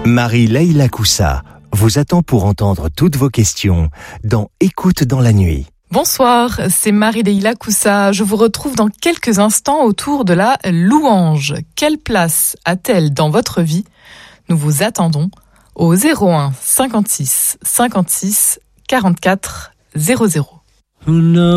Marie-Leila Coussa vous attend pour entendre toutes vos questions dans Écoute dans la nuit. Bonsoir, c'est Marie-Leila Coussa. Je vous retrouve dans quelques instants autour de la louange. Quelle place a-t-elle dans votre vie ? Nous vous attendons au 01 56 56 44 00.